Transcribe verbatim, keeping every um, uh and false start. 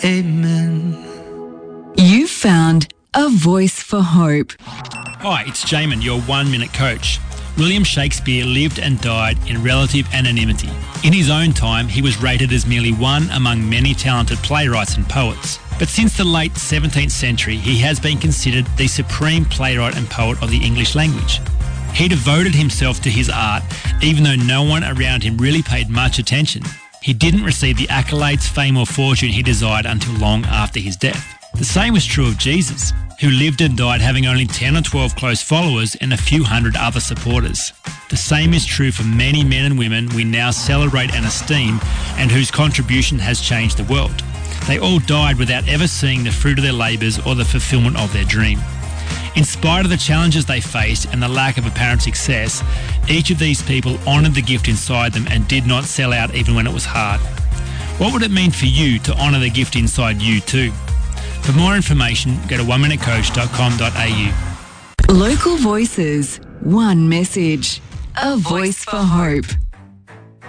Amen. You found a voice for hope. Hi, it's Jamin, your one-minute coach. William Shakespeare lived and died in relative anonymity. In his own time, he was rated as merely one among many talented playwrights and poets. But since the late seventeenth century, he has been considered the supreme playwright and poet of the English language. He devoted himself to his art, even though no one around him really paid much attention. He didn't receive the accolades, fame or fortune he desired until long after his death. The same was true of Jesus, who lived and died having only ten or twelve close followers and a few hundred other supporters. The same is true for many men and women we now celebrate and esteem and whose contribution has changed the world. They all died without ever seeing the fruit of their labours or the fulfilment of their dream. In spite of the challenges they faced and the lack of apparent success, each of these people honoured the gift inside them and did not sell out even when it was hard. What would it mean for you to honour the gift inside you too? For more information, go to one minute coach dot com dot a u. Local voices, one message, a voice for hope.